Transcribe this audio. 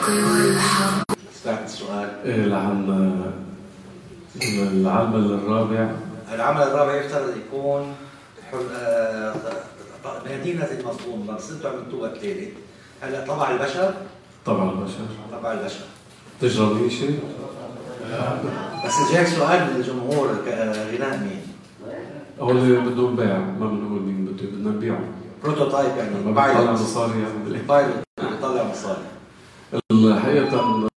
استعد السؤال. العمل الرابع. العمل الرابع يفترض يكون مدينة المضمون، بس انتم عملتوها ثالث. هلا طبع البشر. طبع البشر. طبع البشر. تجرب شيء؟ بس جاك سؤال من الجمهور، غناء مين؟ هو اللي بده يبيع، ما بنقول مين بده، بدنا نبيعه. بروتوتايب يعني. بطلع مصاري يعني بايلوت بطلع مصاري. الحقيقة